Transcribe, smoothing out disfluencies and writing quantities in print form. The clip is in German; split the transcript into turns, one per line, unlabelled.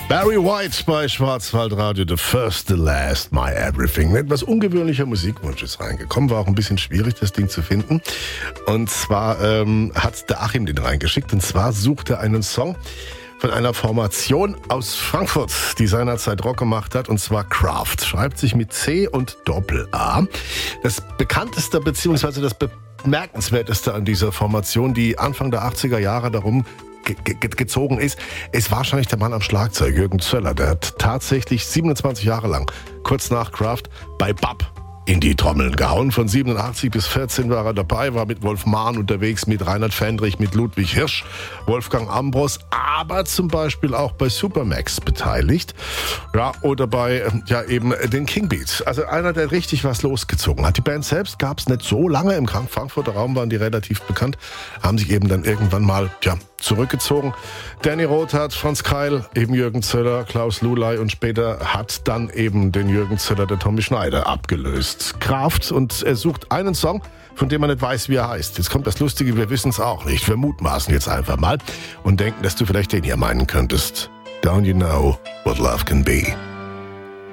Barry White bei Schwarzwaldradio, The First, The Last, My Everything. Ein etwas ungewöhnlicher Musikwunsch ist reingekommen, war auch ein bisschen schwierig, das Ding zu finden. Und zwar hat der Achim den reingeschickt, und zwar sucht er einen Song von einer Formation aus Frankfurt, die seinerzeit Rock gemacht hat, und zwar Kraft. Schreibt sich mit C und Doppel-A. Das bekannteste bzw. das bemerkenswerteste an dieser Formation, die Anfang der 80er Jahre darum gezogen ist wahrscheinlich der Mann am Schlagzeug, Jürgen Zöller. Der hat tatsächlich 27 Jahre lang, kurz nach Kraft, bei BAP in die Trommeln gehauen. Von 87 bis 14 war er dabei, war mit Wolf Mahn unterwegs, mit Reinhard Fendrich, mit Ludwig Hirsch, Wolfgang Ambros, aber zum Beispiel auch bei Supermax beteiligt. Ja, oder bei eben den King Beats. Also einer, der richtig was losgezogen hat. Die Band selbst gab es nicht so lange. Im Frankfurter Raum waren die relativ bekannt, haben sich eben dann irgendwann mal zurückgezogen. Danny Rothart, Franz Keil, eben Jürgen Zöller, Klaus Lulay, und später hat dann eben den Jürgen Zöller der Tommy Schneider abgelöst. Kraft, und er sucht einen Song, von dem man nicht weiß, wie er heißt. Jetzt kommt das Lustige, wir wissen es auch nicht. Wir mutmaßen jetzt einfach mal und denken, dass du vielleicht den hier meinen könntest. Don't you know what love can be?